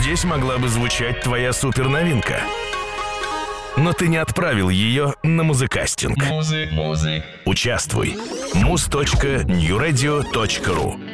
здесь могла бы звучать твоя суперновинка. Но ты не отправил ее на музыкастинг. Участвуй. muz.newradio.ru